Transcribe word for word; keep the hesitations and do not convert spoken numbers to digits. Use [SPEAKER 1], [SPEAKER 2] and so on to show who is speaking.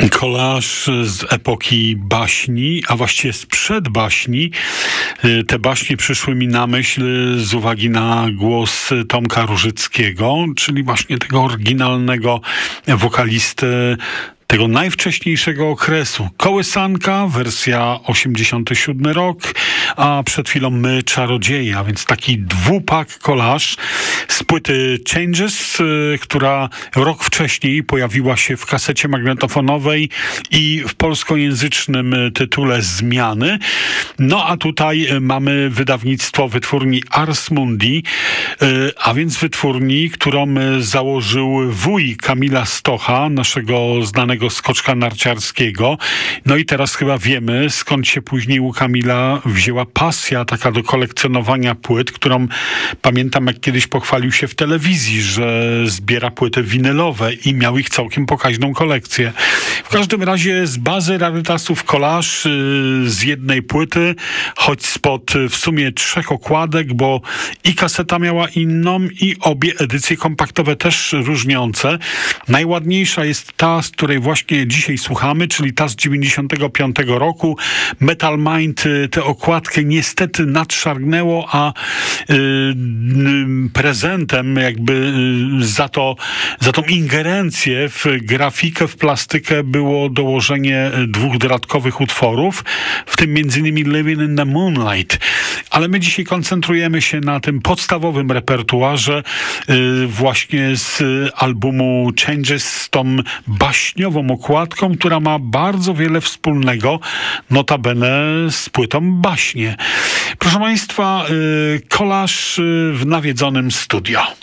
[SPEAKER 1] Kolaż z epoki baśni, a właściwie sprzed baśni. Te baśnie przyszły mi na myśl z uwagi na głos Tomka Różyckiego, czyli właśnie tego oryginalnego wokalisty tego najwcześniejszego okresu. Kołysanka, wersja osiemdziesiąty siódmy rok, a przed chwilą My, Czarodzieje, a więc taki dwupak kolaż z płyty Changes, y, która rok wcześniej pojawiła się w kasecie magnetofonowej i w polskojęzycznym tytule Zmiany. No a tutaj mamy wydawnictwo wytwórni Ars Mundi, y, a więc wytwórni, którą założył wuj Kamila Stocha, naszego znanego skoczka narciarskiego. No i teraz chyba wiemy, skąd się później u Kamila wzięła pasja taka do kolekcjonowania płyt, którą pamiętam, jak kiedyś pochwalił się w telewizji, że zbiera płyty winylowe i miał ich całkiem pokaźną kolekcję. W każdym razie z bazy rarytasów kolaż z jednej płyty, choć spod w sumie trzech okładek, bo i kaseta miała inną, i obie edycje kompaktowe też różniące. Najładniejsza jest ta, z której właśnie dzisiaj słuchamy, czyli ta z dziewięćdziesiątego piątego roku. Metal Mind tę okładkę niestety nadszargnęło, a y, y, prezentem jakby y, za to, za tą ingerencję w grafikę, w plastykę było dołożenie dwóch dodatkowych utworów, w tym między innymi Living in the Moonlight. Ale my dzisiaj koncentrujemy się na tym podstawowym repertuarze y, właśnie z albumu Changes, z tą baśniową okładką, która ma bardzo wiele wspólnego, notabene z płytą Baśnie. Proszę Państwa, y, kolaż y, w nawiedzonym studio.